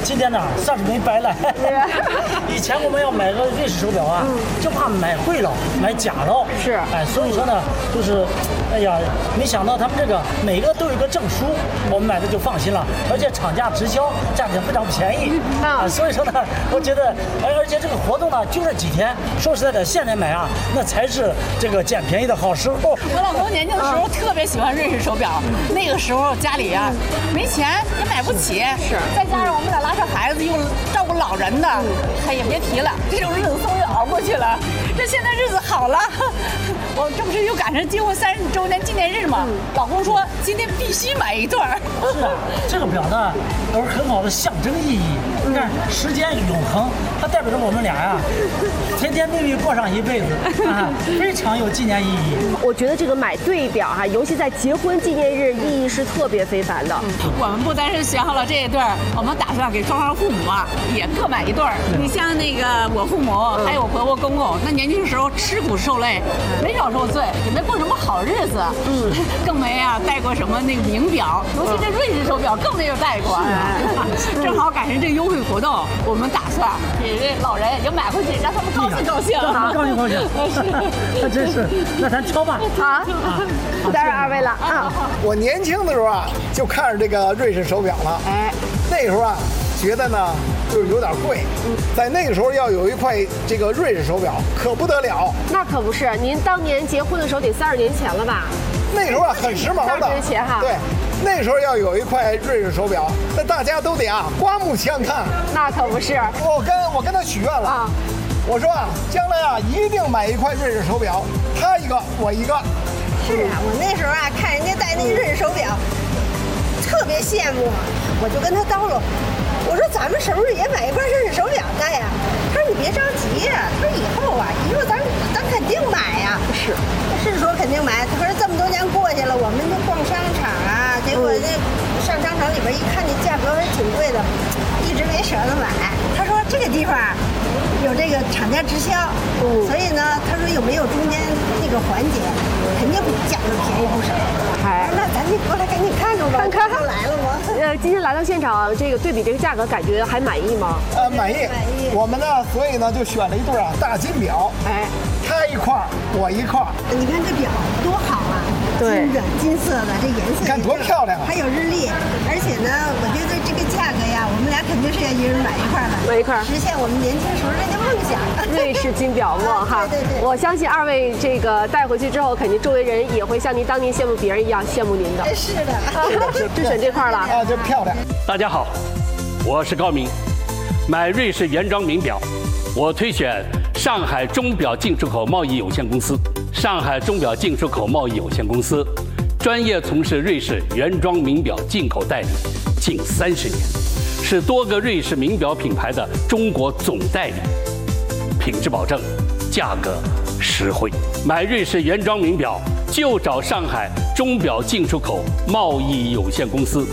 今天呢算是没白来。以前我们要买个瑞士手表啊，就怕买贵了，买假了。 是， 所以说呢，就是，哎呀，没想到他们这个每个都有个证书，我们买的就放心了，而且厂家直销，价钱非常便宜所以说呢，我觉得，而且这个活动呢就这几天，说实在的，现在买啊，那才是这个捡便宜的好时候。 我老公年轻的时候特别喜欢瑞士手表，那个时候家里啊没钱也买不起， 是， 再加上我们俩拉扯孩子又照顾老人的，他也别提了，这种日子终于熬过去了。这现在日子好了，我这不是又赶上结婚30周年纪念日嘛？老公说今天必须买一对儿。 是啊，这个表呢有很好的象征意义。你看，时间永恒，它代表着我们俩呀，甜甜蜜蜜过上一辈子非常有纪念意义。 我觉得这个买对表哈，尤其在结婚纪念日，意义是特别非凡的。 我们不单是选好了这一对儿，我们打算给双方父母啊也各买一对儿。你像那个我父母还有我婆婆公公，那年轻时候吃苦受累，没少受罪，也没过什么好日子，更没啊戴过什么那个名表，尤其这瑞士手表更没有戴过。正好赶上这优惠活动，我们打算给这老人也买回去，让他们高兴高兴。 高兴高兴，那真是，那咱挑吧。 好，不打扰二位了啊。 我年轻的时候啊，就看着这个瑞士手表了。那时候啊，觉得呢就是有点贵，在那个时候要有一块这个瑞士手表可不得了。 那可不是，您当年结婚的时候得30年前了吧？ 那时候啊很时髦的。30 年前哈。 对。那时候要有一块瑞士手表，那大家都得啊刮目相看。 那可不是， 我跟他许愿了我说啊，将来啊一定买一块瑞士手表，他一个我一个。 是啊，我那时候啊看人家戴那瑞士手表，特别羡慕，我就跟他叨唠，我说咱们是不是也买一块瑞士手表戴呀？他说你别着急呀，他说以后咱肯定买呀。是说肯定买，可是这么多年过去了，我们就逛商场啊，结果那上商场里边一看，那价格还挺贵的，一直没舍得买。他说这个地方有这个厂家直销，所以呢，他说有没有中间那个环节，肯定比价格便宜不少。那咱就过来赶紧看看吧， 看来了吗？ 今天来到现场，这个对比这个价格，感觉还满意吗？ 满意。我们呢，所以呢就选了一对大金表。他一块我一块。 你看这表多好啊！ 对， 金色的，这颜色你看多漂亮啊！ 还有日历，而且呢，我觉得这个价格呀，我们俩肯定是要一人买一块的， 买一块， 实现我们年轻时候这个梦想。 瑞士金表梦哈， 对， 我相信二位这个带回去之后，肯定周围人也会像您当年羡慕别人一样羡慕您的。 是的， 就选这块了啊，就漂亮。 大家好，我是高明，买瑞士原装名表，我推选上海钟表进出口贸易有限公司。上海钟表进出口贸易有限公司专业从事瑞士原装名表进口代理近30年，是多个瑞士名表品牌的中国总代理，品质保证，价格实惠。买瑞士原装名表就找上海钟表进出口贸易有限公司。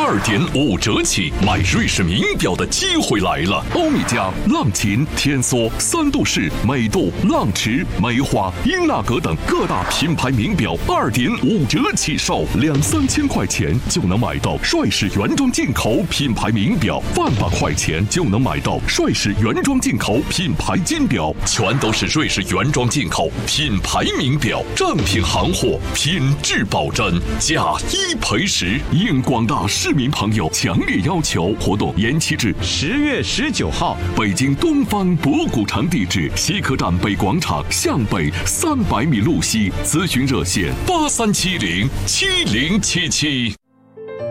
2.5折起买瑞士名表的机会来了！欧米茄、浪琴、天梭、三度式、美度、浪驰、梅花、英纳格等各大品牌名表2.5折起售，2-3千块钱就能买到帅士原装进口品牌名表，100-200块钱就能买到帅士原装进口品牌金表，全都是瑞士原装进口品牌名表，正品行货，品质保真，价1赔10。应广大市民朋友强烈要求，活动延期至10月19号。北京东方博古城地址：西客站北广场向北300米路西。咨询热线：83707077。